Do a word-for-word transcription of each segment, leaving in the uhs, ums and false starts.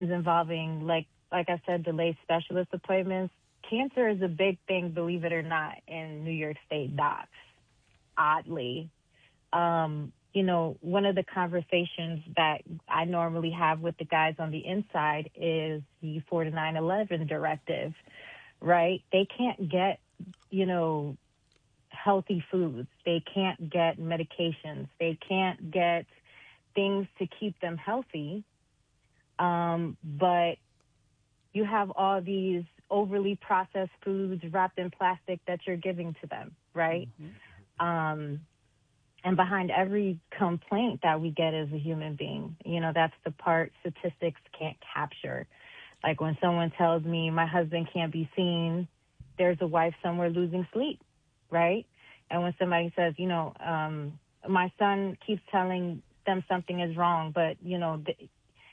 involving, like like I said, delayed specialist appointments. Cancer is a big thing, believe it or not, in New York State docs. Oddly, um, you know, one of the conversations that I normally have with the guys on the inside is the four to nine eleven directive, right? They can't get, you know, healthy foods. They can't get medications. They can't get things to keep them healthy. Um, but you have all these overly processed foods wrapped in plastic that you're giving to them, right? Mm-hmm. Um, and behind every complaint that we get as a human being, you know, that's the part statistics can't capture. Like when someone tells me my husband can't be seen, there's a wife somewhere losing sleep, right? And when somebody says, you know, um, my son keeps telling them something is wrong, but, you know, th-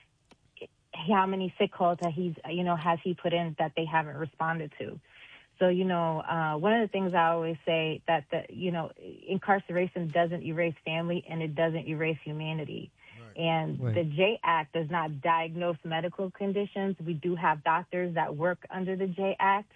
how many sick calls that he's, you know, has he put in that they haven't responded to? So, you know, uh, one of the things I always say that, the, you know, incarceration doesn't erase family and it doesn't erase humanity. Right. And right. the J Act does not diagnose medical conditions. We do have doctors that work under the J Act.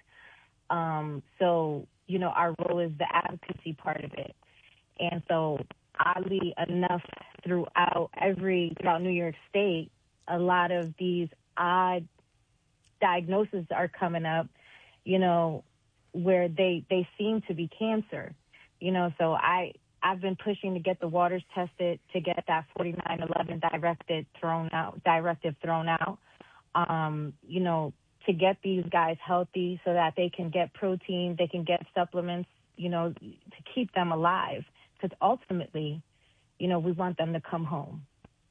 Um, so, you know, our role is the advocacy part of it. And so, oddly enough, throughout every, throughout New York State, a lot of these odd diagnoses are coming up, you know, where they, they seem to be cancer, you know. So I, I've been pushing to get the waters tested, to get that forty-nine eleven directive thrown out, directive thrown out, um, you know, to get these guys healthy so that they can get protein, they can get supplements, you know, to keep them alive. Because ultimately, you know, we want them to come home.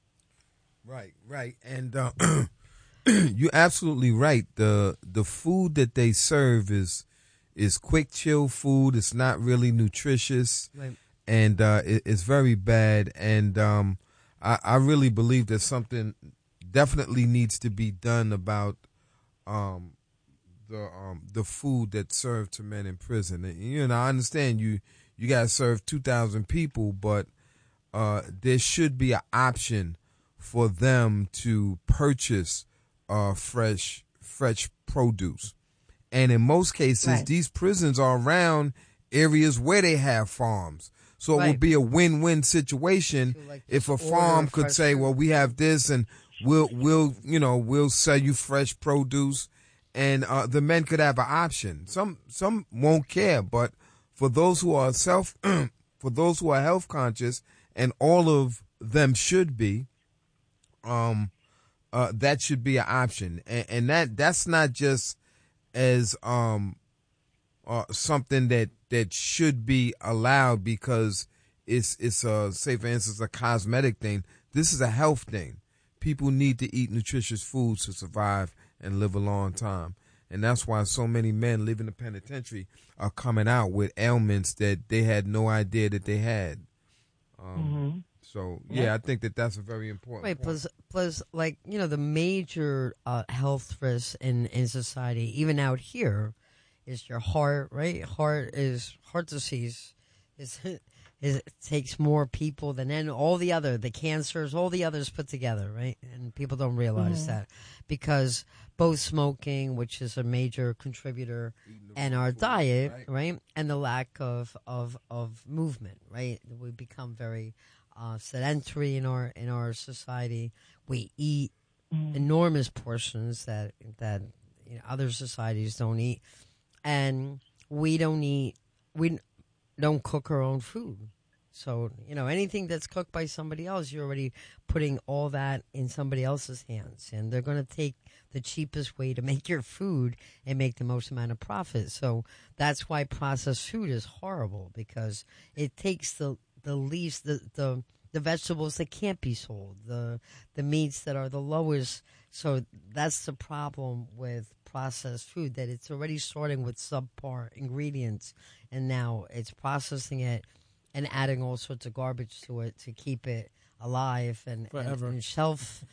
Right, right. And uh, you're absolutely right. The the food that they serve is is quick chill food. It's not really nutritious. Right. And uh, it, it's very bad. And um, I, I really believe that something definitely needs to be done about um, the um, the food that's served to men in prison. And, you know, I understand you, you got to serve two thousand people, but uh, there should be an option for them to purchase uh, fresh fresh produce. And in most cases, right. these prisons are around areas where they have farms. So right. it would be a win-win situation like if a farm could say, well, we have this and we'll, we'll you know, we'll sell you fresh produce. And uh, the men could have an option. Some some won't care, but for those who are self, for those who are health conscious, and all of them should be, Um, uh, that should be an option, and, and that that's not just as um, uh, something that that should be allowed because it's it's a, say for instance, a cosmetic thing. This is a health thing. People need to eat nutritious foods to survive and live a long time, and that's why so many men living in the penitentiary are coming out with ailments that they had no idea that they had. Um, mm-hmm. So, yeah, I think that that's a very important right, point. plus, plus, like, you know, the major uh, health risks in, in society, even out here, is your heart, right? Heart is, heart disease is, is it takes more people than any, all the other, the cancers, all the others put together, right? And people don't realize mm-hmm. that because both smoking, which is a major contributor, and our food, diet, right. right? And the lack of, of, of movement, right? We become very... Uh, sedentary in our in our society. We eat mm. enormous portions that that you know, other societies don't eat, and we don't eat. We don't cook our own food. So you know anything that's cooked by somebody else, you're already putting all that in somebody else's hands, and they're going to take the cheapest way to make your food and make the most amount of profit. So that's why processed food is horrible because it takes the the least, the, the the vegetables that can't be sold, the the meats that are the lowest. So that's the problem with processed food, that it's already starting with subpar ingredients, and now it's processing it and adding all sorts of garbage to it to keep it alive and, and, and shelf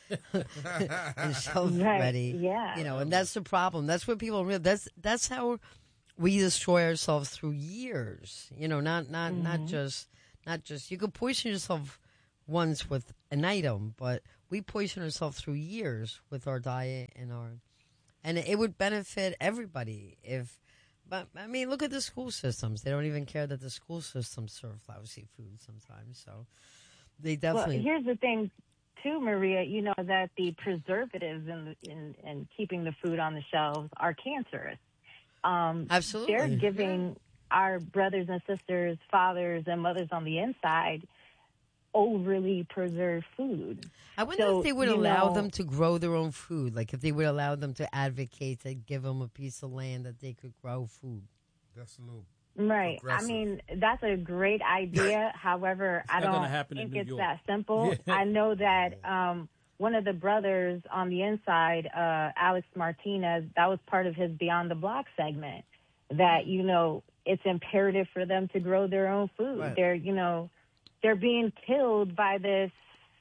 and shelf right. ready. Yeah. You know, and that's the problem. That's what people realize. That's that's how we destroy ourselves through years. You know, not not mm-hmm. not just. Not just, you could poison yourself once with an item, but we poison ourselves through years with our diet and our, and it would benefit everybody if. But I mean, look at the school systems. They don't even care that the school systems serve lousy food sometimes. So they definitely. Well, here's the thing, too, Maria. You know that the preservatives in in, in keeping the food on the shelves are cancerous. Um, Absolutely, they're giving yeah. our brothers and sisters, fathers and mothers on the inside overly preserved food. I wonder so, if they would allow know, them to grow their own food. Like if they would allow them to advocate to give them a piece of land that they could grow food. That's a little right. aggressive. I mean, that's a great idea. However, I don't think it's York. that simple. Yeah. I know that um, one of the brothers on the inside, uh, Alex Martinez, that was part of his Beyond the Block segment. That you know, it's imperative for them to grow their own food. Right. They're you know. They're being killed by this,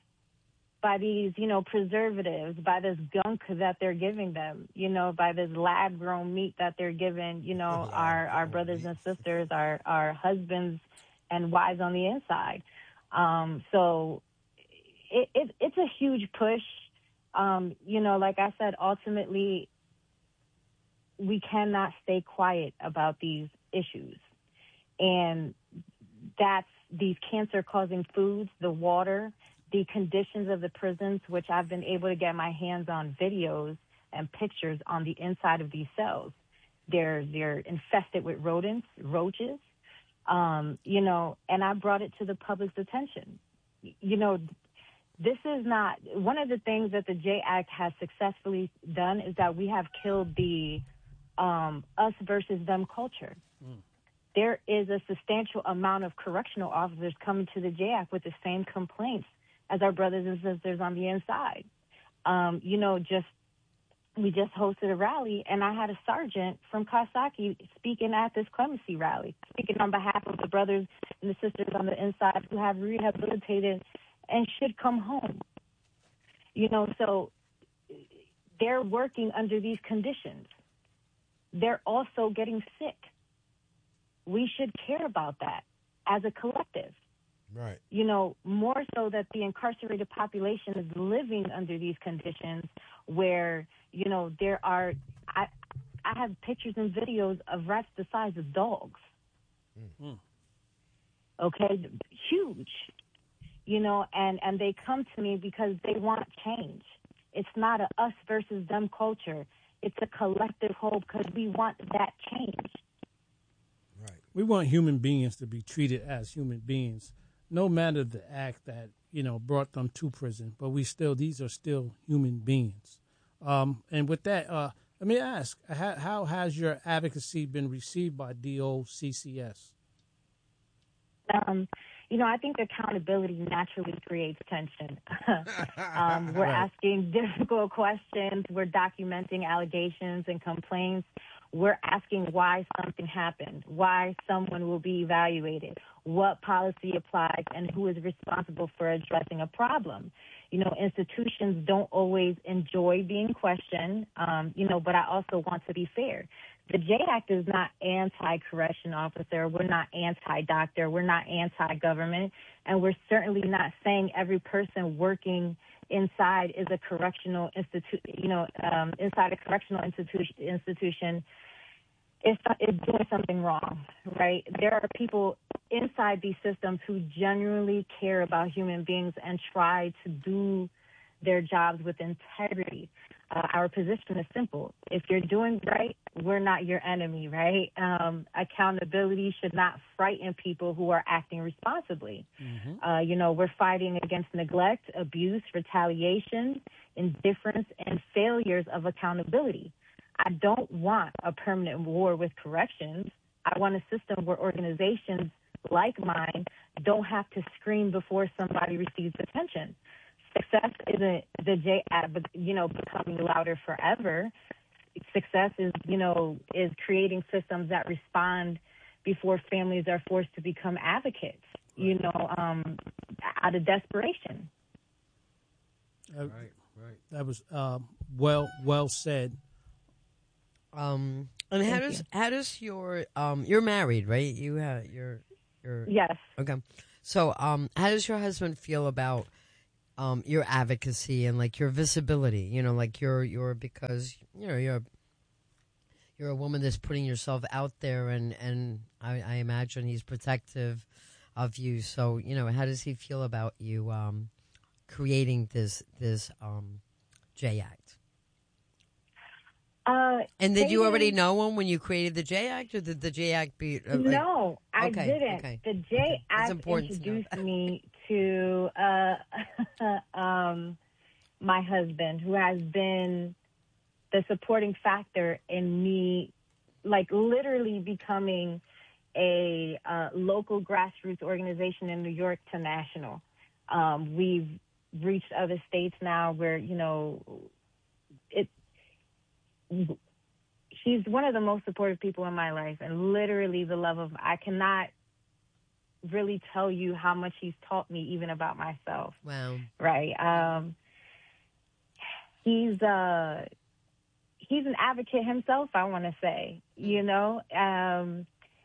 by these, you know, preservatives, by this gunk that they're giving them, you know, by this lab-grown meat that they're giving, you know, our, our brothers and sisters, our, our husbands and wives on the inside. Um, so it, it, it's a huge push. Um, you know, like I said, ultimately, we cannot stay quiet about these issues. And that's these cancer-causing foods, the water, the conditions of the prisons, which I've been able to get my hands on videos and pictures on the inside of these cells. They're they're infested with rodents, roaches, um, you know, and I brought it to the public's attention. You know, this is not – one of the things that the J-Act has successfully done is that we have killed the um, us versus them culture. Mm. There is a substantial amount of correctional officers coming to the J A C with the same complaints as our brothers and sisters on the inside. Um, you know, just we just hosted a rally, and I had a sergeant from Kawasaki speaking at this clemency rally, speaking on behalf of the brothers and the sisters on the inside who have rehabilitated and should come home. You know, so they're working under these conditions. They're also getting sick. We should care about that as a collective. Right. You know, more so that the incarcerated population is living under these conditions where, you know, there are, I, I have pictures and videos of rats the size of dogs. Mm-hmm. Okay, huge, you know, and, and they come to me because they want change. It's not a us versus them culture. It's a collective whole because we want that change. We want human beings to be treated as human beings, no matter the act that, you know, brought them to prison. But we still, these are still human beings. Um, and with that, uh, let me ask, how, how has your advocacy been received by D O C C S? Um, you know, I think accountability naturally creates tension. um, we're right. asking difficult questions. We're documenting allegations and complaints. We're asking why something happened, why someone will be evaluated, what policy applies, and who is responsible for addressing a problem. You know, institutions don't always enjoy being questioned, um, you know, but I also want to be fair. The J-Act is not anti-correction officer. We're not anti-doctor. We're not anti-government. And we're certainly not saying every person working inside is a correctional institute, you know, um, inside a correctional institution, institution is, is doing something wrong, right? There are people inside these systems who genuinely care about human beings and try to do their jobs with integrity. Uh, our position is simple. If you're doing right, we're not your enemy, right? Um, accountability should not frighten people who are acting responsibly. Mm-hmm. Uh, you know, we're fighting against neglect, abuse, retaliation, indifference, and failures of accountability. I don't want a permanent war with corrections. I want a system where organizations like mine don't have to scream before somebody receives attention. Success isn't the J, you know, becoming louder forever. Success is, you know, is creating systems that respond before families are forced to become advocates, you know, um, out of desperation. Uh, right, right. That was uh, well, well said. Um, and how Thank does you. how does your um, you're married, right? You have your your yes. Okay. So, um, how does your husband feel about um, your advocacy and like your visibility. You know, like you're you're because you know you're you're a woman that's putting yourself out there, and and I, I imagine he's protective of you. So you know, how does he feel about you um, creating this this um, J Act? Uh, And did you already creating- know him when you created the J Act, or did the J Act be? Uh, like- No, I Okay, didn't. okay, The J okay. That's Act important to know. introduced me to uh, um, my husband, who has been the supporting factor in me, like literally becoming a uh, local grassroots organization in New York to national. Um, we've reached other states now where, you know, it. He's one of the most supportive people in my life, and literally the love of, I cannot really tell you how much he's taught me even about myself. Wow. Right. Um, he's, uh, he's an advocate himself, I want to say, you know, um,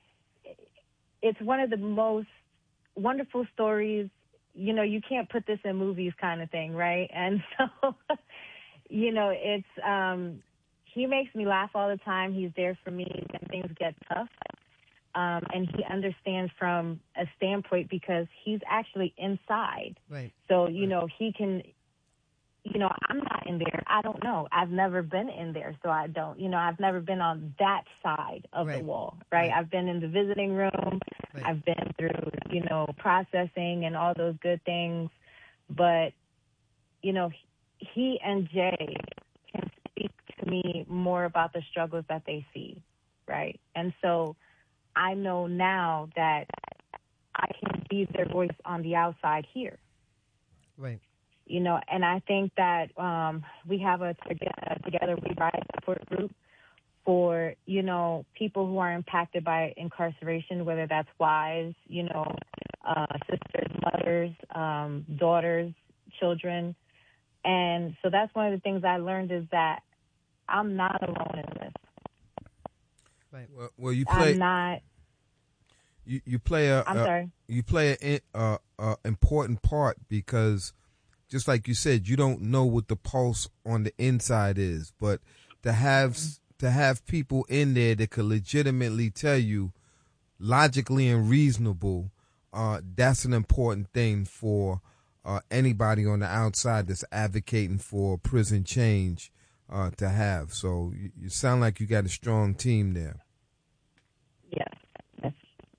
it's one of the most wonderful stories. You know, you can't put this in movies kind of thing. Right. And so, you know, it's, um, he makes me laugh all the time. He's there for me when things get tough. Um, and he understands from a standpoint because he's actually inside. Right. So, you Right. know, he can, you know, I'm not in there. I don't know. I've never been in there, so I don't. You know, I've never been on that side of Right. the wall, right? Right. I've been in the visiting room. Right. I've been through, you know, processing and all those good things. But, you know, he and Jay can speak to me more about the struggles that they see, right? And so I know now that I can be their voice on the outside here. Right. You know, and I think that um, we have a Together, together We Rise support group for, you know, people who are impacted by incarceration, whether that's wives, you know, uh, sisters, mothers, um, daughters, children. And so that's one of the things I learned is that I'm not alone in this. Right. Well, well you play. I'm not. You, you play a. I'm a sorry. You play a, a, a important part because, just like you said, you don't know what the pulse on the inside is, but to have to have people in there that could legitimately tell you, logically and reasonable, uh, that's an important thing for uh, anybody on the outside that's advocating for prison change uh, to have. So you, you sound like you got a strong team there. Yes. Yes.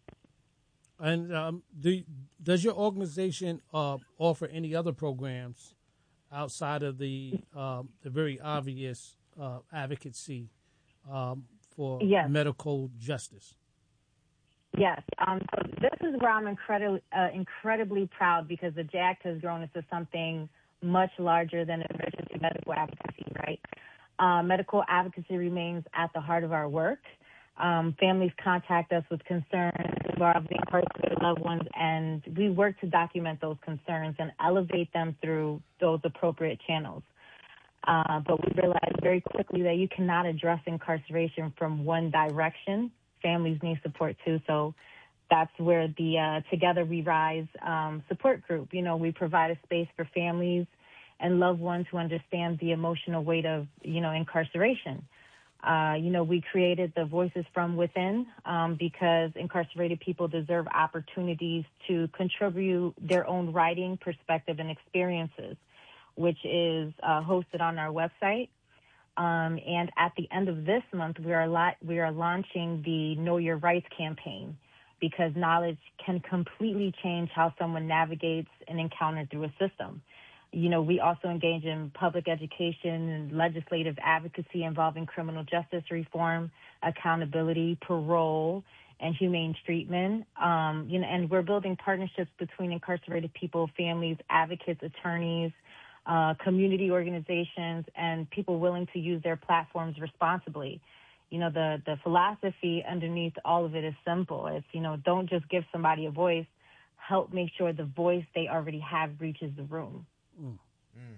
And um, do, does your organization uh, offer any other programs outside of the um, the very obvious uh, advocacy um, for Yes. medical justice? Yes. Um, so this is where I'm incredibly, uh, incredibly proud because the J A C T has grown into something much larger than emergency medical advocacy, right? Uh, medical advocacy remains at the heart of our work. Um, families contact us with concerns involving incarcerated loved ones, and we work to document those concerns and elevate them through those appropriate channels. Uh, but we realized very quickly that you cannot address incarceration from one direction. Families need support too, so that's where the uh, Together We Rise um, support group, you know, we provide a space for families and loved ones who understand the emotional weight of, you know, incarceration. Uh, you know, we created the Voices from Within um, because incarcerated people deserve opportunities to contribute their own writing, perspective, and experiences, which is uh, hosted on our website. Um, and at the end of this month, we are la- we are launching the Know Your Rights campaign because knowledge can completely change how someone navigates an encounter through a system. You know, we also engage in public education and legislative advocacy involving criminal justice reform, accountability, parole, and humane treatment. Um, you know, and we're building partnerships between incarcerated people, families, advocates, attorneys, uh, community organizations, and people willing to use their platforms responsibly. You know, the, the philosophy underneath all of it is simple. It's, you know, don't just give somebody a voice, help make sure the voice they already have reaches the room. Mm. Mm.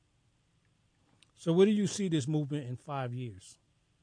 So where do you see this movement in five years?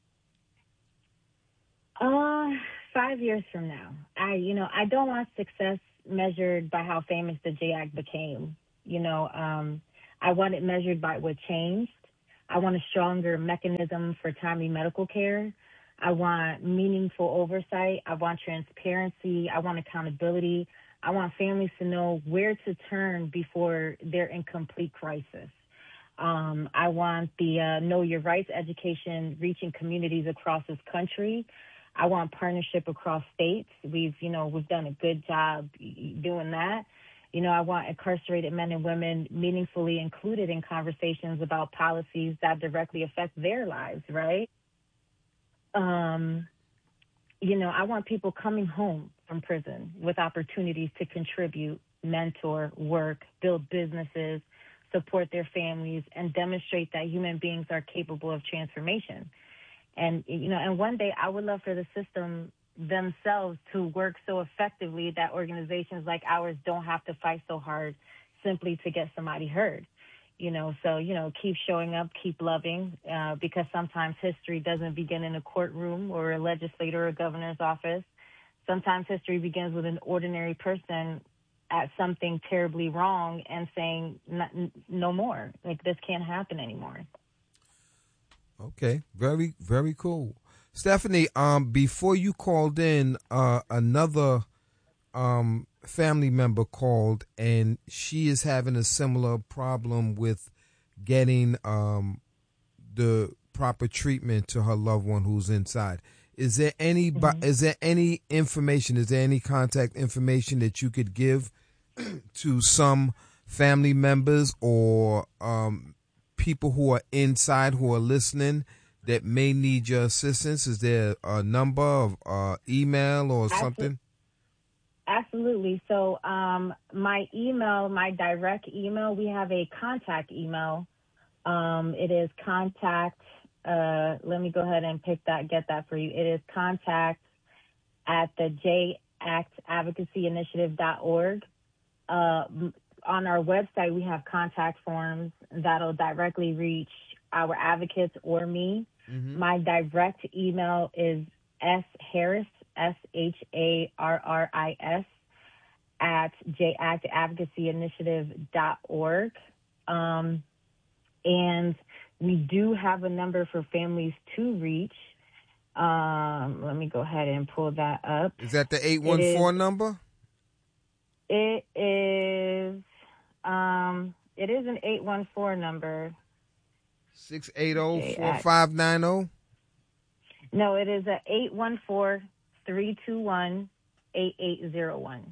Uh, five years from now. I, you know, I don't want success measured by how famous the J A C became. You know, um, I want it measured by what changed. I want a stronger mechanism for timely medical care. I want meaningful oversight. I want transparency. I want accountability. I want families to know where to turn before they're in complete crisis. Um, I want the uh, Know Your Rights education reaching communities across this country. I want partnership across states. We've, you know, we've done a good job doing that. You know, I want incarcerated men and women meaningfully included in conversations about policies that directly affect their lives, right? Um, you know, I want people coming home from prison with opportunities to contribute, mentor, work, build businesses, support their families, and demonstrate that human beings are capable of transformation. And, you know, and one day I would love for the system themselves to work so effectively that organizations like ours don't have to fight so hard simply to get somebody heard. You know, so, you know, keep showing up, keep loving, uh, because sometimes history doesn't begin in a courtroom or a legislator or a governor's office. Sometimes history begins with an ordinary person at something terribly wrong and saying, no more, like this can't happen anymore. Okay, very, very cool. Stephanie, um, before you called in, uh, another um, family member called, and she is having a similar problem with getting um, the proper treatment to her loved one who's inside. Is there any mm-hmm. is there any information? Is there any contact information that you could give to some family members or um, people who are inside who are listening that may need your assistance? Is there a number of uh, email or something? Absolutely. So um, my email, my direct email, we have a contact email. Um, it is contact. Uh, let me go ahead and pick that, get that for you. It is contact at the j act advocacy initiative dot org. Uh, on our website, we have contact forms that'll directly reach our advocates or me. Mm-hmm. My direct email is sharris, S H A R R I S, at j act advocacy initiative dot org. Um, and we do have a number for families to reach. Um, let me go ahead and pull that up. Is that the eight one four number? It is, um, it is an eight one four number. six eight zero, four five nine zero? No, it is a eight one four, three two one, eight eight zero one.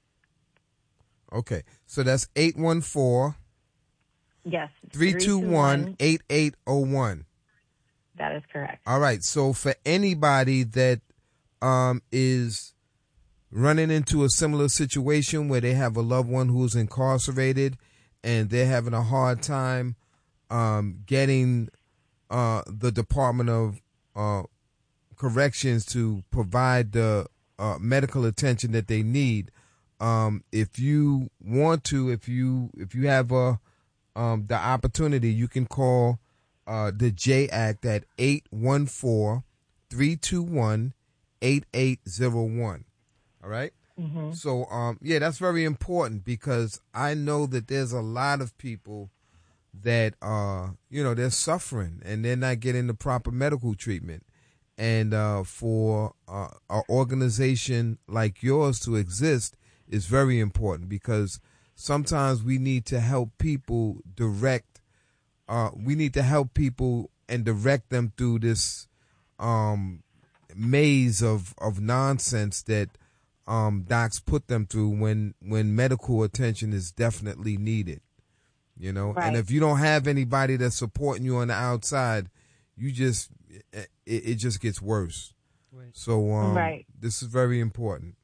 Okay, so that's eight one four. Yes. three two one, eight eight zero one. That is correct. All right, so for anybody that um, is running into a similar situation where they have a loved one who's incarcerated and they're having a hard time um, getting uh, the Department of uh, Corrections to provide the uh, medical attention that they need, um, if you want to, if you if you have a um, the opportunity, you can call uh, the J Act at eight one four, three two one, eight eight zero one. All right. Mm-hmm. So, um, yeah, that's very important because I know that there's a lot of people that, uh, you know, they're suffering and they're not getting the proper medical treatment. And uh, for uh, an organization like yours to exist is very important because sometimes we need to help people direct, uh, we need to help people and direct them through this um, maze of, of nonsense that um, docs put them through when, when medical attention is definitely needed, you know. Right. And if you don't have anybody that's supporting you on the outside, you just, it, it just gets worse. Right. So um, right. This is very important.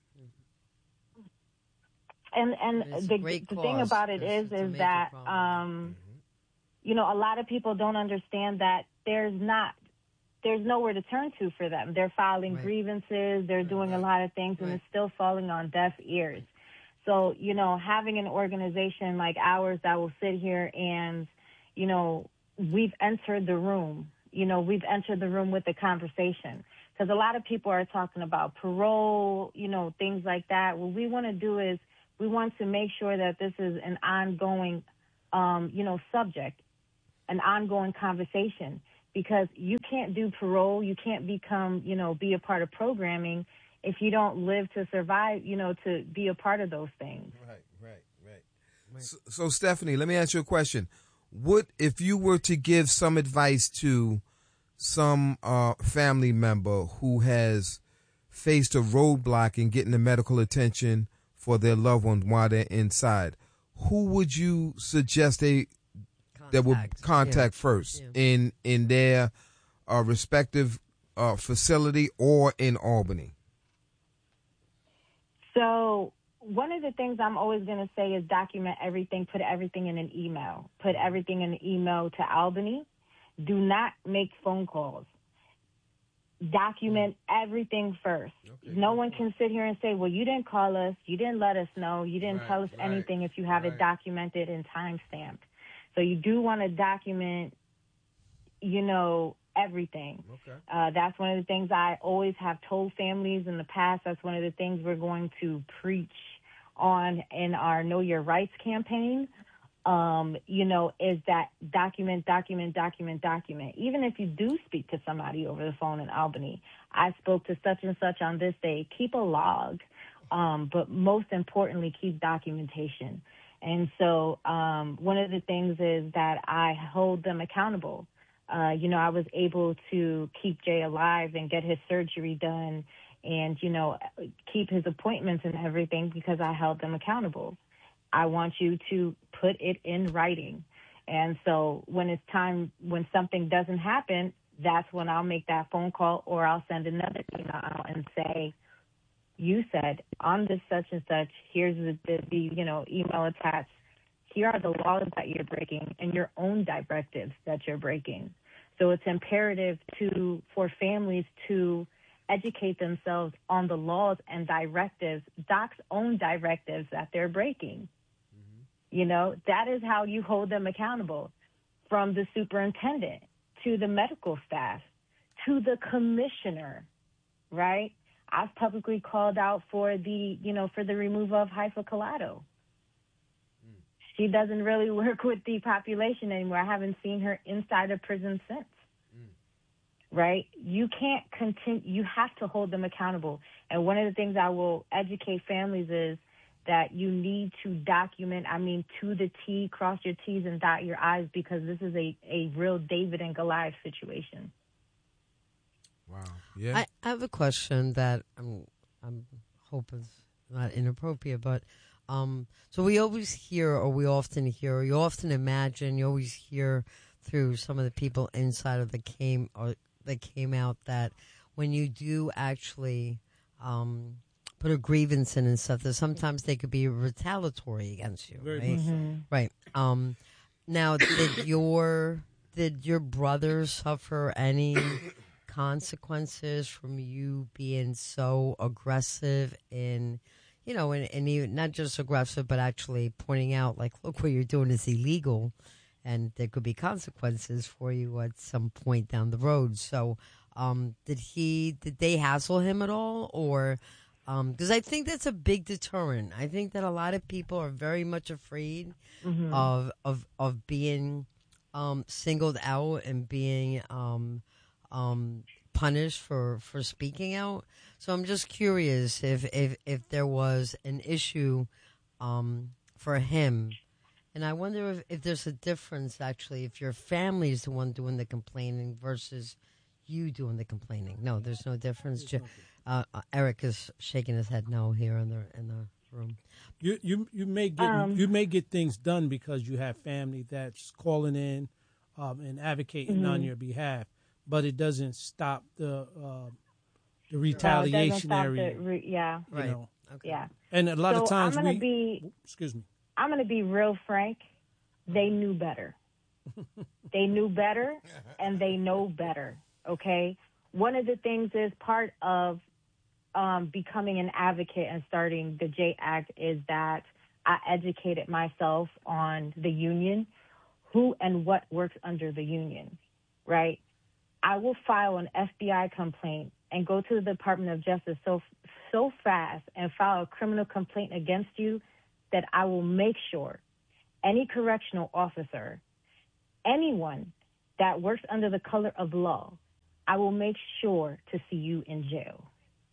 And and the, the thing about it it's, is it's is that um, mm-hmm. you know, a lot of people don't understand that there's not there's nowhere to turn to for them. They're filing right. grievances, they're right. doing a lot of things, right. and it's still falling on deaf ears. So, you know, having an organization like ours that will sit here and, you know, we've entered the room. You know, we've entered the room with the conversation. Because a lot of people are talking about parole, you know, things like that. What we want to do is We want to make sure that this is an ongoing, um, you know, subject, an ongoing conversation, because you can't do parole, you can't become, you know, be a part of programming if you don't live to survive, you know, to be a part of those things. Right, right, right. right. So, so, Stephanie, let me ask you a question. What if you were to give some advice to some uh, family member who has faced a roadblock in getting the medical attention for their loved one while they're inside? Who would you suggest they contact. that would contact yeah. first yeah. in in their uh, respective uh, facility or in Albany? So one of the things I'm always going to say is document everything, put everything in an email, put everything in an email to Albany. Do not make phone calls. Document everything first. Okay, no one can sit here and say, well, you didn't call us, you didn't let us know, you didn't right, tell us right, anything if you have right. it documented and time-stamped. So you do want to document, you know, everything. Okay. Uh, that's one of the things I always have told families in the past. That's one of the things we're going to preach on in our Know Your Rights campaign. Um, you know, is that document, document, document, document. Even if you do speak to somebody over the phone in Albany, I spoke to such and such on this day, keep a log. Um, but most importantly, keep documentation. And so um, one of the things is that I hold them accountable. Uh, you know, I was able to keep Jay alive and get his surgery done and, you know, keep his appointments and everything because I held them accountable. I want you to put it in writing. And so when it's time, when something doesn't happen, that's when I'll make that phone call or I'll send another email and say, you said on this such and such, here's the, the, the you know, email attached. Here are the laws that you're breaking and your own directives that you're breaking. So it's imperative to for families to educate themselves on the laws and directives, Doc's own directives that they're breaking. Mm-hmm. You know, that is how you hold them accountable, from the superintendent to the medical staff to the commissioner, right? I've publicly called out for the, you know, for the removal of Haifa Collado. Mm. She doesn't really work with the population anymore. I haven't seen her inside a prison since. Right? You can't continue. You have to hold them accountable. And one of the things I will educate families is that you need to document, I mean, to the T, cross your T's and dot your I's, because this is a, a real David and Goliath situation. Wow. Yeah. I, I have a question that I'm, I'm hoping is not inappropriate, but um, so we always hear, or we often hear, or you often imagine, you always hear through some of the people inside of the came or that came out that when you do actually um, put a grievance in and stuff, that sometimes they could be retaliatory against you, Very right? Mm-hmm. Right. Um, now, did your did your brother suffer any consequences from you being so aggressive in, you know, and, and even, not just aggressive, but actually pointing out, like, look, what you're doing is illegal, and there could be consequences for you at some point down the road. So, um, did he? Did they hassle him at all, or? Because um, I think that's a big deterrent. I think that a lot of people are very much afraid mm-hmm. of of of being um, singled out and being um, um, punished for, for speaking out. So I'm just curious if if, if there was an issue um, for him. And I wonder if, if there's a difference, actually, if your family is the one doing the complaining versus you doing the complaining. No, there's no difference. Uh, uh, Eric is shaking his head no here in the in the room. You you you may get um, you may get things done because you have family that's calling in um, and advocating mm-hmm. on your behalf, but it doesn't stop the uh, the retaliationary. No, re- yeah, you know. Okay. Yeah. And a lot so of times I'm gonna we. Be, excuse me. I'm going to be real frank. They knew better. They knew better, and they know better, okay? One of the things is part of um, becoming an advocate and starting the J Act is that I educated myself on the union, who and what works under the union, right? I will file an F B I complaint and go to the Department of Justice so so fast and file a criminal complaint against you that I will make sure any correctional officer, anyone that works under the color of law, I will make sure to see you in jail.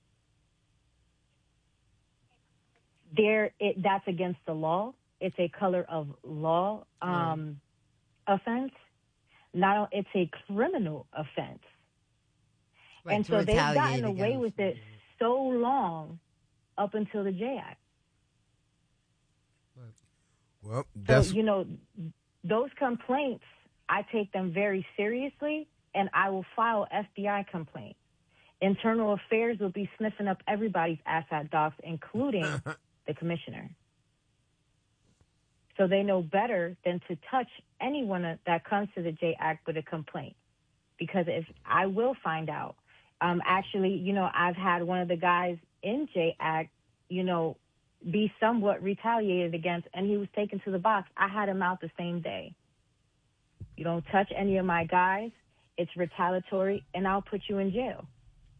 There, it, that's against the law. It's a color of law um, mm. offense. Not, it's a criminal offense. Right, and so they've gotten away against. with it so long up until the J Act. Well, that's... So, you know, those complaints, I take them very seriously, and I will file F B I complaint. Internal Affairs will be sniffing up everybody's ass at docs, including the commissioner. So they know better than to touch anyone that comes to the J Act with a complaint. Because if I will find out, um, actually, you know, I've had one of the guys in J Act, you know, be somewhat retaliated against, and he was taken to the box. I had him out the same day. You don't touch any of my guys, it's retaliatory, and I'll put you in jail.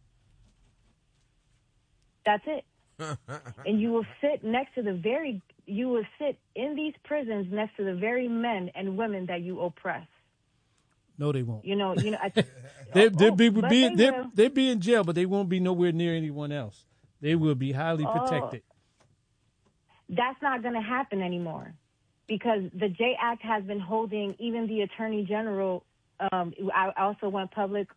That's it. And you will sit next to the very, you will sit in these prisons next to the very men and women that you oppress. No, they won't. You know, you know. I, they they oh, be, be they they will. they be in jail, but they won't be nowhere near anyone else. They will be highly Oh. protected. That's not going to happen anymore, because the J Act has been holding even the Attorney General. Um, I also went public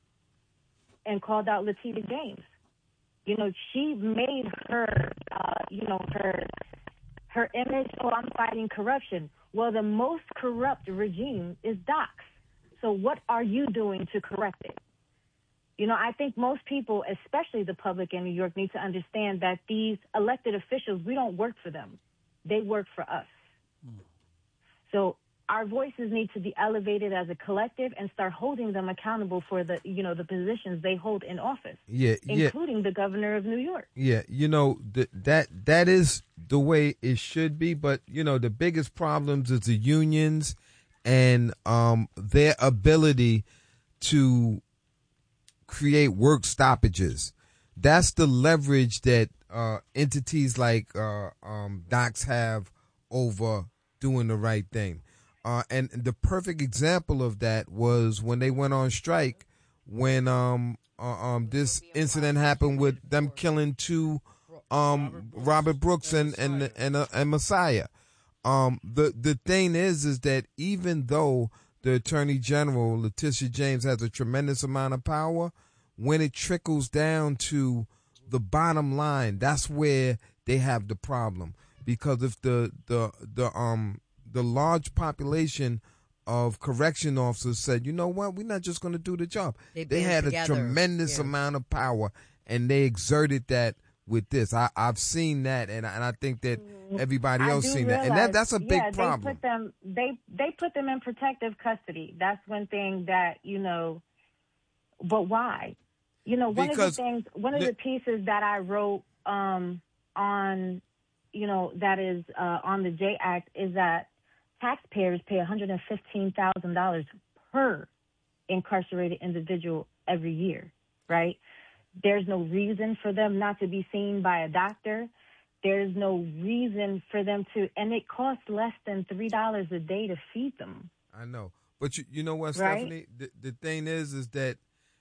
and called out Letitia James. You know, she made her, uh, you know, her her image. Oh, I'm fighting corruption. Well, the most corrupt regime is docs. So what are you doing to correct it? You know, I think most people, especially the public in New York, need to understand that these elected officials, we don't work for them. They work for us. Mm. So our voices need to be elevated as a collective and start holding them accountable for the, you know, the positions they hold in office. Yeah, including yeah. the governor of New York. Yeah, you know, th- that that is the way it should be. But, you know, the biggest problems is the unions and um, their ability to create work stoppages. That's the leverage that uh, entities like uh, um, docs have over doing the right thing. Uh, and the perfect example of that was when they went on strike when um, uh, um, this incident happened with them killing two um, Robert Brooks and and and, uh, and Messiah. Um, the the thing is, is that even though the Attorney General, Letitia James, has a tremendous amount of power, when it trickles down to the bottom line, that's where they have the problem. Because if the the the um the large population of correction officers said, you know what, we're not just going to do the job. They, they had together. a tremendous yeah. amount of power, and they exerted that with this. I, I've seen that, and, and I think that everybody else seen realize, that, and that that's a big yeah, problem. They put them they they put them in protective custody. That's one thing that, you know. But why? You know, one Because of the things, one of the, the pieces that I wrote um, on, you know, that is uh, on the J Act is that taxpayers pay one hundred fifteen thousand dollars per incarcerated individual every year, right? There's no reason for them not to be seen by a doctor. There's no reason for them to, and it costs less than three dollars a day to feed them. I know. But you, you know what, right? Stephanie? The, the thing is, is that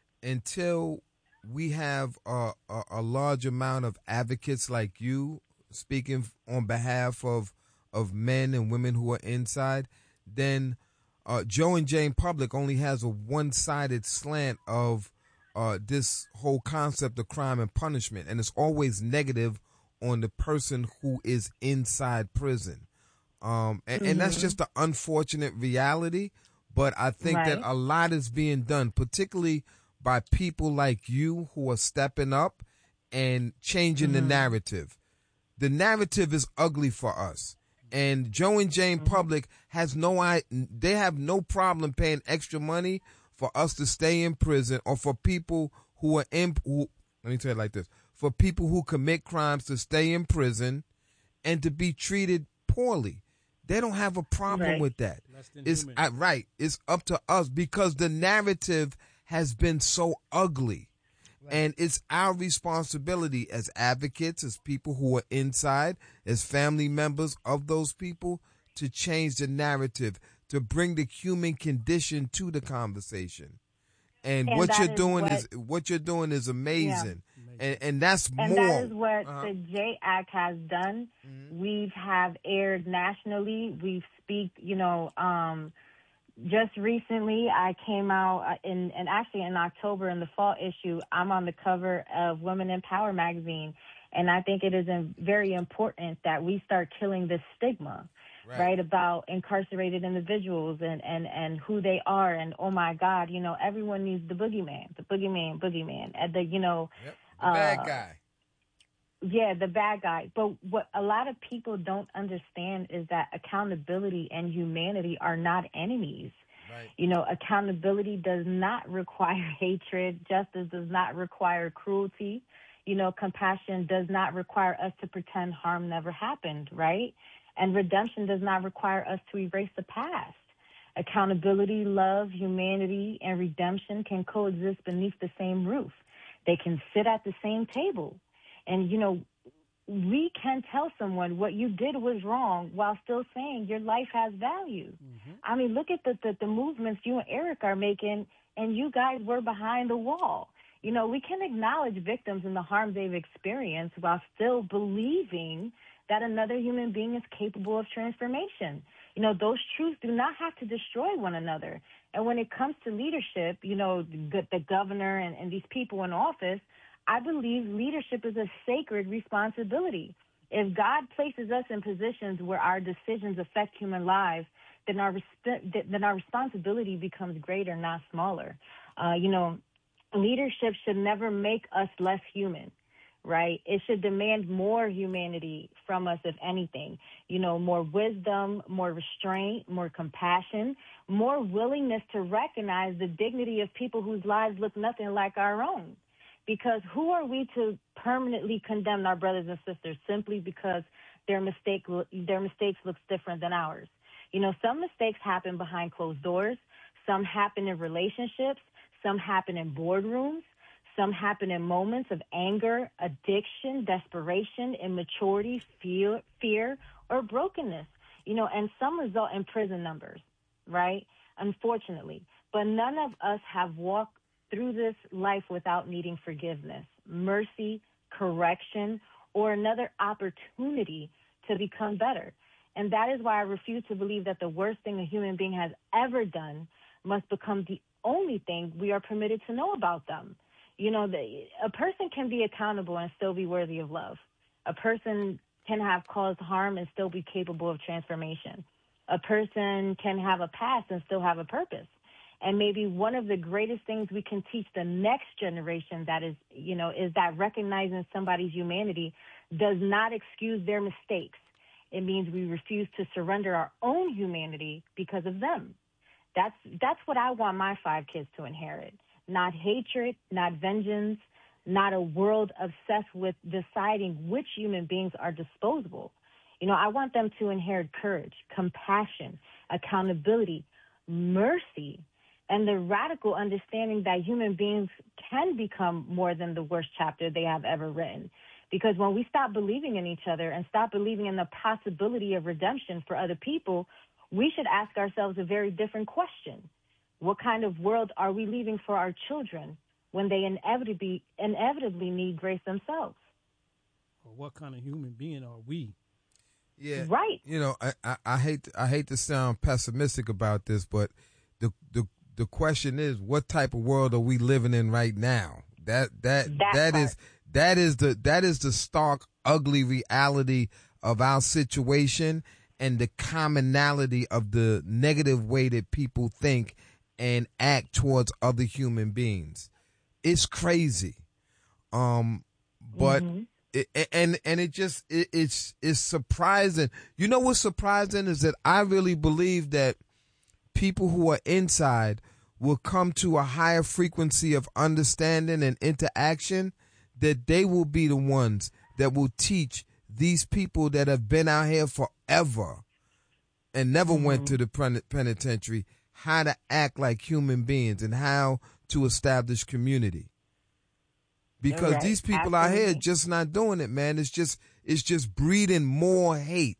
until we have a, a, a large amount of advocates like you speaking on behalf of of men and women who are inside, then uh, Joe and Jane Public only has a one-sided slant of uh, this whole concept of crime and punishment, and it's always negative on the person who is inside prison. Um, and, mm-hmm. and that's just the unfortunate reality, but I think right. that a lot is being done, particularly by people like you who are stepping up and changing mm-hmm. the narrative. The narrative is ugly for us. And Joe and Jane mm-hmm. Public has no, I, they have no problem paying extra money for us to stay in prison, or for people who are in, who, let me tell it like this, for people who commit crimes to stay in prison and to be treated poorly. They don't have a problem right. with that. It's uh, right. It's up to us, because the narrative has been so ugly. Right. And it's our responsibility as advocates, as people who are inside, as family members of those people, to change the narrative, to bring the human condition to the conversation. And, and what you're doing what, is what you're doing is amazing. Yeah. And, and that's and more. And that is what uh-huh. the J A C has done. Mm-hmm. We've have aired nationally. We've speak, you know, um, just recently I came out in, and actually in October in the fall issue, I'm on the cover of Women in Power magazine. And I think it is very important that we start killing this stigma. Right. right, about incarcerated individuals and, and, and who they are. And, oh, my God, you know, everyone needs the boogeyman, the boogeyman, boogeyman, and the, you know. Yep. The uh, bad guy. Yeah, the bad guy. But what a lot of people don't understand is that accountability and humanity are not enemies. Right. You know, accountability does not require hatred. Justice does not require cruelty. You know, compassion does not require us to pretend harm never happened, right? And redemption does not require us to erase the past. Accountability, love, humanity, and redemption can coexist beneath the same roof. They can sit at the same table. And, you know, we can tell someone what you did was wrong while still saying your life has value. Mm-hmm. I mean, look at the, the, the movements you and Eric are making, and you guys were behind the wall. You know, we can acknowledge victims and the harm they've experienced while still believing that another human being is capable of transformation. You know, those truths do not have to destroy one another. And when it comes to leadership, you know, the, the governor and, and these people in office, I believe leadership is a sacred responsibility. If God places us in positions where our decisions affect human lives, then our resp- then our responsibility becomes greater, not smaller. Uh, you know, leadership should never make us less human. Right? It should demand more humanity from us, if anything. You know, more wisdom, more restraint, more compassion, more willingness to recognize the dignity of people whose lives look nothing like our own. Because who are we to permanently condemn our brothers and sisters simply because their mistake, their mistakes look different than ours? You know, some mistakes happen behind closed doors. Some happen in relationships. Some happen in boardrooms. Some happen in moments of anger, addiction, desperation, immaturity, fear, fear, or brokenness. You know, and some result in prison numbers, right? Unfortunately. But none of us have walked through this life without needing forgiveness, mercy, correction, or another opportunity to become better. And that is why I refuse to believe that the worst thing a human being has ever done must become the only thing we are permitted to know about them. You know, the, a person can be accountable and still be worthy of love. A person can have caused harm and still be capable of transformation. A person can have a past and still have a purpose. And maybe one of the greatest things we can teach the next generation that is, you know, is that recognizing somebody's humanity does not excuse their mistakes. It means we refuse to surrender our own humanity because of them. That's that's what I want my five kids to inherit. Not hatred, not vengeance, not a world obsessed with deciding which human beings are disposable. You know, I want them to inherit courage, compassion, accountability, mercy, and the radical understanding that human beings can become more than the worst chapter they have ever written. Because when we stop believing in each other and stop believing in the possibility of redemption for other people, we should ask ourselves a very different question. What kind of world are we leaving for our children when they inevitably inevitably need grace themselves? Or what kind of human being are we? Yeah, right. You know, I, I, I hate to, I hate to sound pessimistic about this, but the the the question is, what type of world are we living in right now? That that that, that is that is the that is the stark, ugly reality of our situation and the commonality of the negative way that people think and act towards other human beings. It's crazy. Um, but mm-hmm. it, and and it just it, it's it's surprising. You know what's surprising is that I really believe that people who are inside will come to a higher frequency of understanding and interaction, that they will be the ones that will teach these people that have been out here forever and never mm-hmm. went to the penitentiary how to act like human beings and how to establish community. because Right. these people out here Absolutely. just not doing it, man. It's just it's just breeding more hate.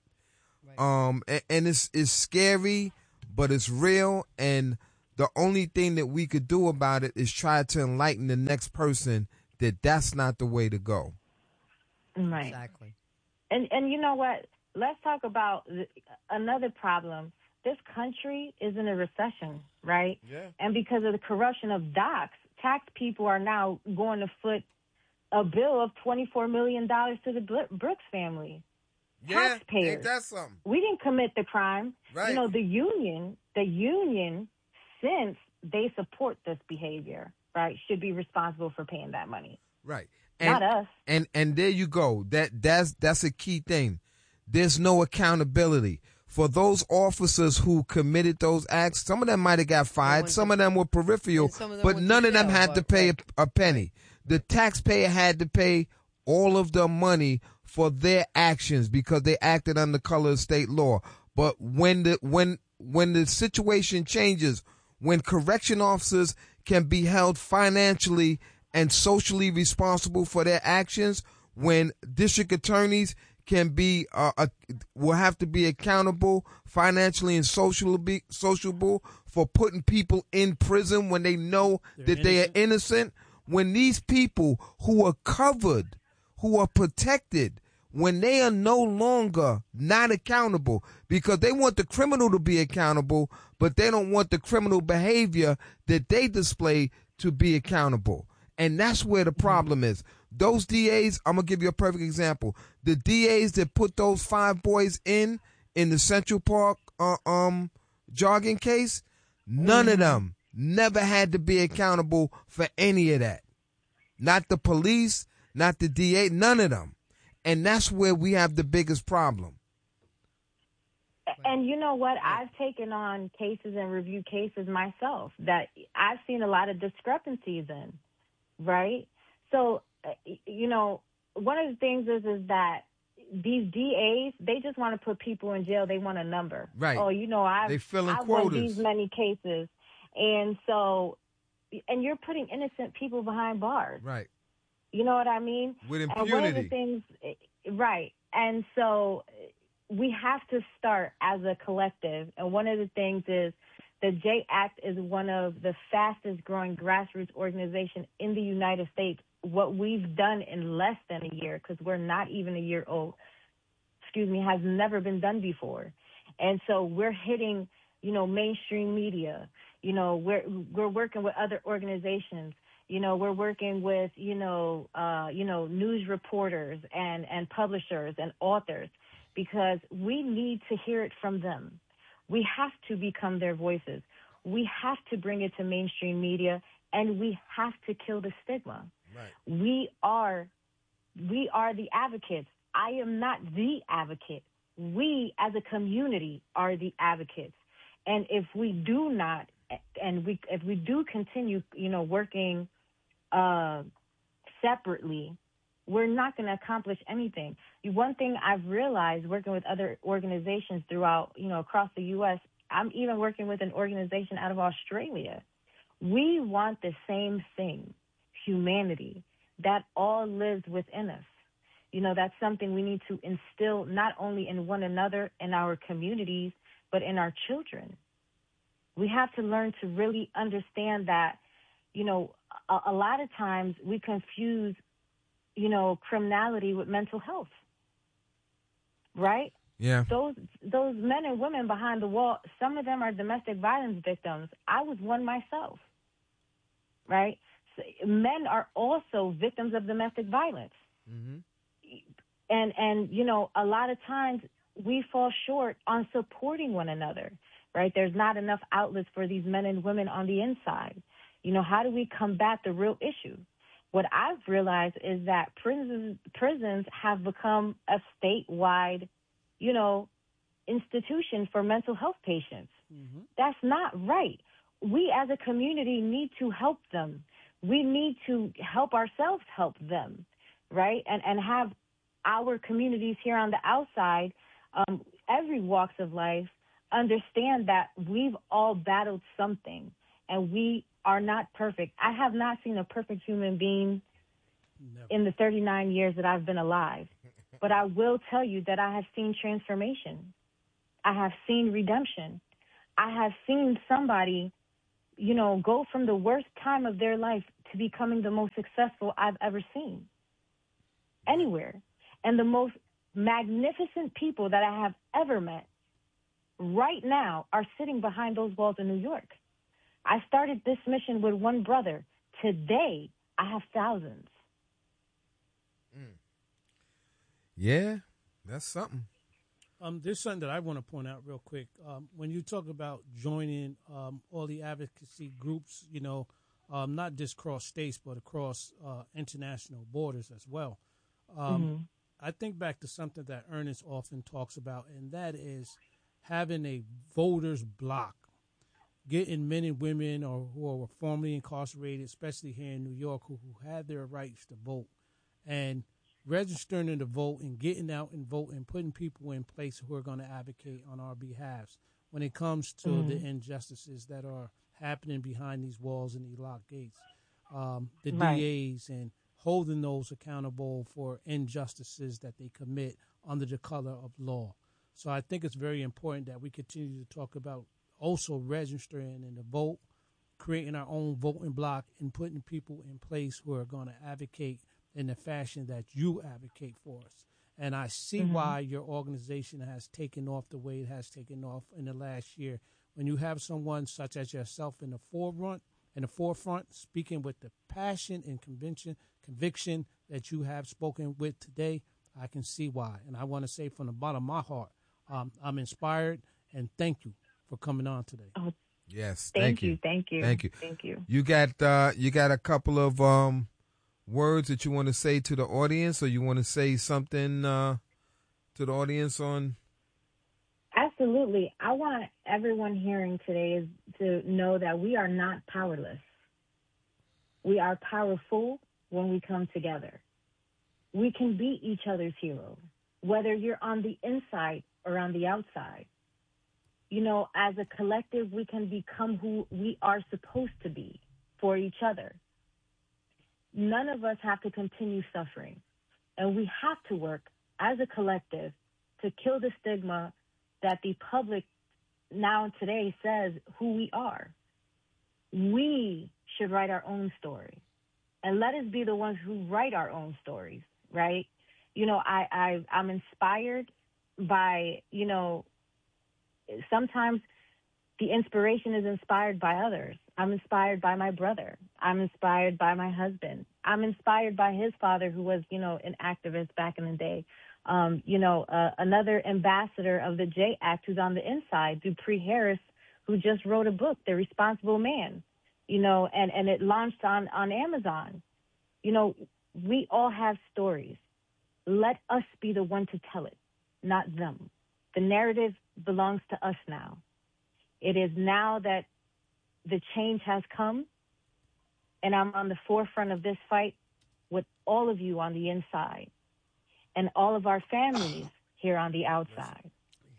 Um, and, and it's it's scary, but it's real. And the only thing that we could do about it is try to enlighten the next person that that's not the way to go. Right. Exactly. And and you know what? Let's talk about th- another problem. This country is in a recession, right? Yeah. And because of the corruption of docs, tax people are now going to foot a bill of twenty-four million dollars to the Br- Brooks family. Yeah, Taxpayers. ain't that something? We didn't commit the crime. Right. You know, the union, the union, since they support this behavior, right, should be responsible for paying that money. Right. And, Not us. And and there you go. That that's that's a key thing. There's no accountability for those officers who committed those acts. Some of them might have got fired. went Some to- of them were peripheral, and some of them but went to none of them jail, had to but- pay right. a, a penny. The taxpayer had to pay all of the money for their actions because they acted under color of state law. But when the when when the situation changes, when correction officers can be held financially and socially responsible for their actions, when district attorneys can be uh, uh, will have to be accountable financially and socially sociable for putting people in prison when they know They're that they are innocent. innocent. When these people who are covered, who are protected, when they are no longer not accountable, because they want the criminal to be accountable, but they don't want the criminal behavior that they display to be accountable. And that's where the problem is. Those D As, I'm going to give you a perfect example. The D As that put those five boys in, in the Central Park uh, um jogging case, none of them never had to be accountable for any of that. Not the police, not the D A, none of them. And that's where we have the biggest problem. And you know what? I've taken on cases and reviewed cases myself that I've seen a lot of discrepancies in, right? So, uh, you know, one of the things is is that these D As, they just want to put people in jail. They want a number. Right. Oh, you know, I've, They filling I've won quotas. these many cases. And so, and you're putting innocent people behind bars. Right. You know what I mean? With And one of the impunity. things, right. And so we have to start as a collective. And one of the things is the J ACT is one of the fastest growing grassroots organizations in the United States. What we've done in less than a year, because we're not even a year old, excuse me, has never been done before. And so we're hitting, you know, mainstream media. You know, we're we're working with other organizations. You know, we're working with, you know, uh, you know, news reporters and, and publishers and authors, because we need to hear it from them. We have to become their voices. We have to bring it to mainstream media, and we have to kill the stigma. Right. We are, we are the advocates. I am not the advocate. We as a community are the advocates. And if we do not, and we, if we do continue, you know, working uh, separately, we're not going to accomplish anything. One thing I've realized working with other organizations throughout, you know, across the U S, I'm even working with an organization out of Australia. We want the same thing, humanity, that all lives within us. You know, that's something we need to instill not only in one another, in our communities, but in our children. We have to learn to really understand that, you know, a, a lot of times we confuse, you know, criminality with mental health, right? Yeah. Those those men and women behind the wall, some of them are domestic violence victims. I was one myself, right? So men are also victims of domestic violence. Mm-hmm. And, and, you know, a lot of times we fall short on supporting one another, right? There's not enough outlets for these men and women on the inside. You know, how do we combat the real issue? What I've realized is that prisons, prisons have become a statewide, you know, institution for mental health patients. Mm-hmm. That's not right. We as a community need to help them. We need to help ourselves help them, right? And and have our communities here on the outside, um, every walks of life, understand that we've all battled something and we are not perfect. I have not seen a perfect human being Never. in the thirty-nine years that I've been alive. But I will tell you that I have seen transformation. I have seen redemption. I have seen somebody, you know, go from the worst time of their life to becoming the most successful I've ever seen anywhere. And the most magnificent people that I have ever met right now are sitting behind those walls in New York. I started this mission with one brother. Today, I have thousands. Mm. Yeah, that's something. Um, there's something that I want to point out real quick. Um, when you talk about joining um, all the advocacy groups, you know, um, not just across states, but across uh, international borders as well. Um, Mm-hmm. I think back to something that Ernest often talks about, and that is having a voters block, getting men and women or who were formerly incarcerated, especially here in New York, who, who had their rights to vote, and registering to vote and getting out and vote and putting people in place who are going to advocate on our behalves when it comes to Mm-hmm. the injustices that are happening behind these walls and these locked gates. Um, the Right. D As and holding those accountable for injustices that they commit under the color of law. So I think it's very important that we continue to talk about also registering and to vote, creating our own voting block, and putting people in place who are going to advocate in the fashion that you advocate for us. And I see Mm-hmm. why your organization has taken off the way it has taken off in the last year. When you have someone such as yourself in the forefront, in the forefront, speaking with the passion and conviction, conviction that you have spoken with today, I can see why. And I want to say from the bottom of my heart, um, I'm inspired, and thank you for coming on today. Oh, Yes, thank, thank you. you. Thank you. Thank you. Thank you. You got uh, you got a couple of um, words that you want to say to the audience, or you want to say something uh, to the audience on? Absolutely. I want everyone hearing today is to know that we are not powerless. We are powerful when we come together. We can be each other's heroes, whether you're on the inside or on the outside. You know, as a collective, we can become who we are supposed to be for each other. None of us have to continue suffering, and we have to work as a collective to kill the stigma that the public now today says who we are. We should write our own story, and let us be the ones who write our own stories, right? You know, I, I, I'm inspired by, you know, sometimes the inspiration is inspired by others. I'm inspired by my brother. I'm inspired by my husband. I'm inspired by his father, who was, you know, an activist back in the day. Um, you know, uh, another ambassador of the J Act who's on the inside, Dupree Harris, who just wrote a book, The Responsible Man, you know, and, and it launched on, on Amazon. You know, we all have stories. Let us be the one to tell it, not them. The narrative belongs to us now. It is now that the change has come, and I'm on the forefront of this fight with all of you on the inside and all of our families here on the outside.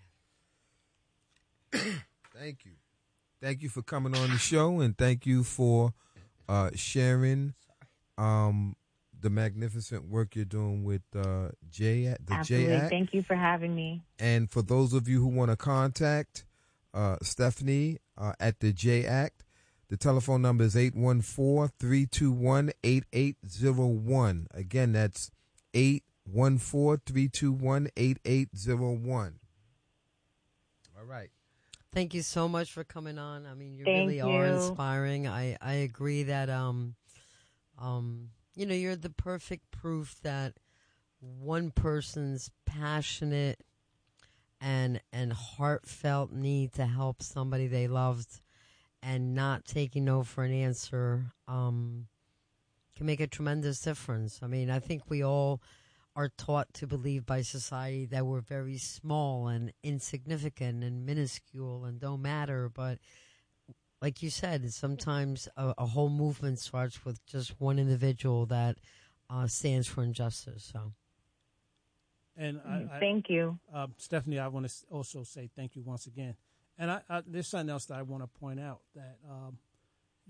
Thank you. Thank you for coming on the show, and thank you for uh, sharing um, the magnificent work you're doing with uh, J the Absolutely. J Act. Thank you for having me. And for those of you who want to contact uh, Stephanie uh, at the J Act, the telephone number is eight one four, three two one, eight eight zero one. Again, that's eight one four, three two one, eight eight zero one. All right. Thank you so much for coming on. I mean, you Thank really are you. inspiring. I, I agree that, um, um, you know, you're the perfect proof that one person's passionate and and heartfelt need to help somebody they loved and not taking no for an answer um, can make a tremendous difference. I mean, I think we all are taught to believe by society that we're very small and insignificant and minuscule and don't matter. But like you said, sometimes a, a whole movement starts with just one individual that uh, stands for injustice. So, And I, I, Thank you. uh, Stephanie, I want to also say thank you once again. And I, I, there's something else that I want to point out that um, you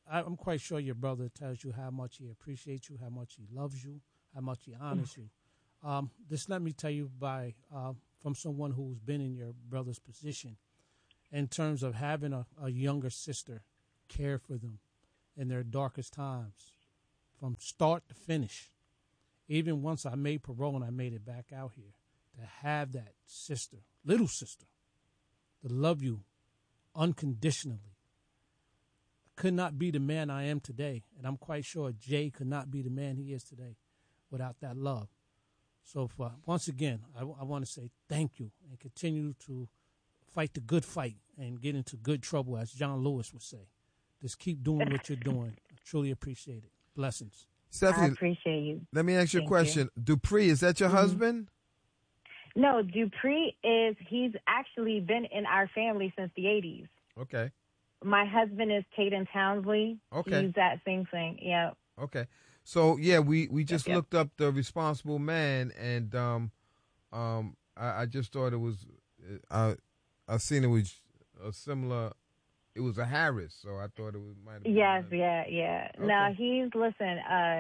I, I'm quite sure your brother tells you how much he appreciates you, how much he loves you, how much he honors you. Um, this let me tell you by uh, from someone who's been in your brother's position in terms of having a, a younger sister care for them in their darkest times from start to finish. Even once I made parole and I made it back out here, to have that sister, little sister, to love you unconditionally. I could not be the man I am today, and I'm quite sure Jay could not be the man he is today without that love. So for, once again, I, I want to say thank you and continue to fight the good fight and get into good trouble, as John Lewis would say. Just keep doing what you're doing. I truly appreciate it. Blessings. Stephanie, I appreciate you. let me ask you Thank a question. you. Dupree, is that your Mm-hmm. husband? No, Dupree is, he's actually been in our family since the eighties. Okay. My husband is Caden Townsley. Okay. He's that same thing. Yeah. Okay. So yeah, we, we just Yep, yep. looked up the responsible man, and um, um, I, I just thought it was, I, I seen it was a similar. It was a Harris, so I thought it was might have been. Yes, another. yeah, yeah. Okay. No, he's, listen, uh,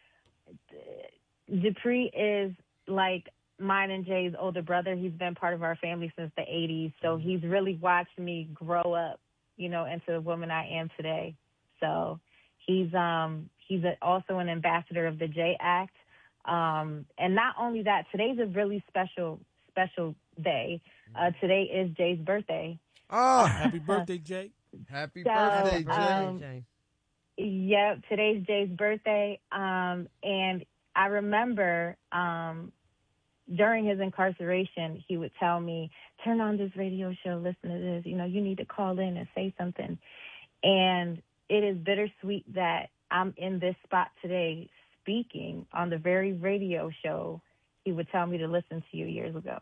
Dupree is like mine and Jay's older brother. He's been part of our family since the eighties, so Mm-hmm. he's really watched me grow up, you know, into the woman I am today. So he's um he's a, also an ambassador of the J Act, um, and not only that, today's a really special special day. Uh, today is Jay's birthday. Oh, Happy birthday, Jay. happy So, birthday, Jay! um, Jay. Yep, today's Jay's birthday, um, and I remember um, during his incarceration, he would tell me, turn on this radio show, listen to this, you know, you need to call in and say something. And it is bittersweet that I'm in this spot today speaking on the very radio show he would tell me to listen to you years ago.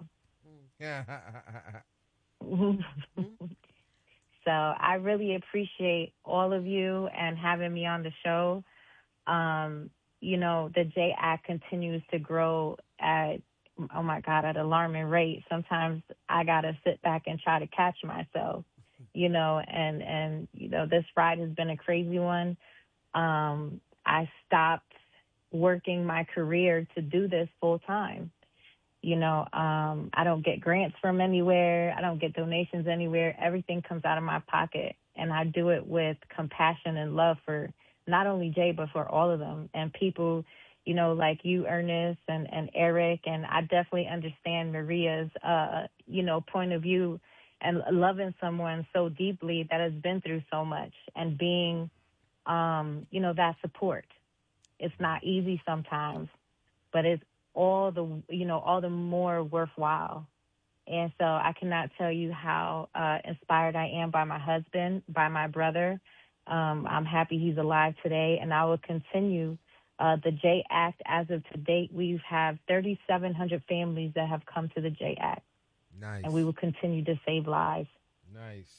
So I really appreciate all of you and having me on the show. Um, you know, the J Act continues to grow at, oh my God, at alarming rate. Sometimes I got to sit back and try to catch myself, you know, and, and, you know, this ride has been a crazy one. Um, I stopped working my career to do this full time. You know, um, I don't get grants from anywhere. I don't get donations anywhere. Everything comes out of my pocket, and I do it with compassion and love for not only Jay, but for all of them and people, you know, like you, Ernest, and, and Eric. And I definitely understand Maria's, uh, you know, point of view and loving someone so deeply that has been through so much and being, um, you know, that support. It's not easy sometimes, but it's all the, you know, all the more worthwhile. And so I cannot tell you how uh, inspired I am by my husband, by my brother. Um, I'm happy he's alive today, and I will continue uh, the J Act. As of to date, we have thirty-seven hundred families that have come to the J Act. Nice. And we will continue to save lives. Nice.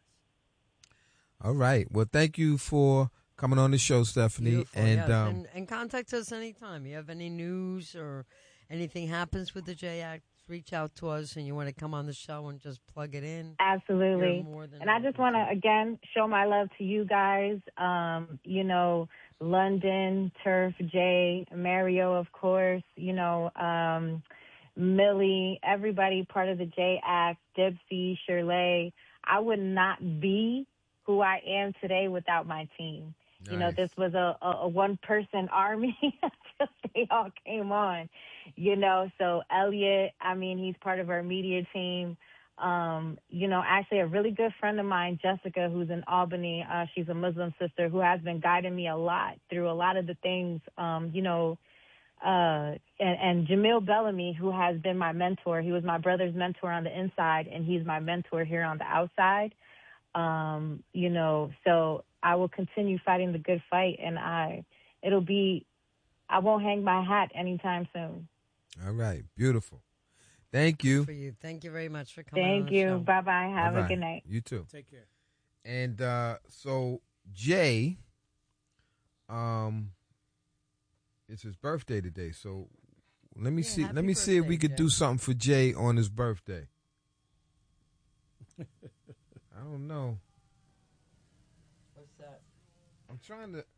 All right. Well, thank you for coming on the show, Stephanie. Beautiful, and, yes. um, and and contact us anytime. You have any news or anything happens with the J Act, reach out to us, and you want to come on the show and just plug it in. Absolutely. You're more than And I just welcome want to, again, show my love to you guys. Um, you know, London, Turf, Jay, Mario, of course, you know, um, Millie, everybody part of the J Act, Dipsy, Shirley. I would not be who I am today without my team. Nice. You know, this was a, a, a one-person army until they all came on, you know. So Elliot, I mean, he's part of our media team. Um, you know, actually a really good friend of mine, Jessica, who's in Albany, uh, she's a Muslim sister who has been guiding me a lot through a lot of the things, um, you know, uh, and, and Jamil Bellamy, who has been my mentor. He was my brother's mentor on the inside, and he's my mentor here on the outside. Um, you know, so I will continue fighting the good fight, and I, it'll be, I won't hang my hat anytime soon. All right. Beautiful. Thank you. For you. Thank you very much for coming on Thank the you. show. Bye-bye. Have Bye-bye. a good night. You too. Take care. And uh, so Jay, um, it's his birthday today. So let me Yeah, see. happy Let me see if we birthday, could Jay. do something for Jay on his birthday. I don't know. What's that? I'm trying to.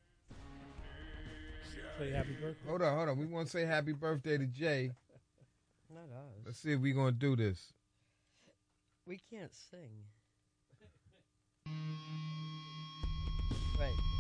Say happy birthday. Hold on, hold on. We want to say happy birthday to Jay. Not us. Let's see if we're going to do this. We can't sing. Right.